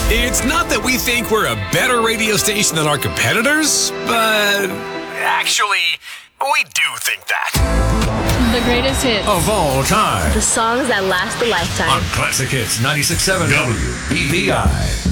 It's not that we think we're a better radio station than our competitors, but actually, we do think that. The greatest hits of all time. The songs that last a lifetime. On Classic Hits 96.7 WBBI.